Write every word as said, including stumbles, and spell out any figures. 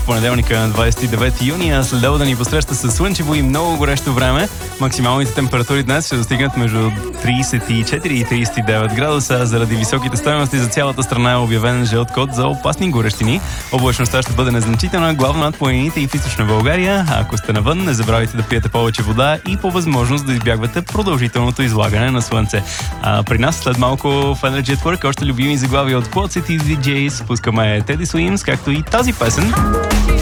понеделника на двадесет и девети юни, а след да ни посреща с слънчево и много горещо време. Максималните температури днес ще достигнат между тридесет и четири и тридесет и девет градуса. Заради високите стойности за цялата страна е обявен жълт код за опасни горещини. Облачността ще бъде незначителна, главно над планините и в източна България. А ако сте навън, не забравяйте да пиете повече вода и по възможност да избягвате продължителното излагане на слънце. А при нас след малко в Energy at Work още любими заглавия от Quad City ди джейс. Пускаме Teddy Swims, както и тази песен.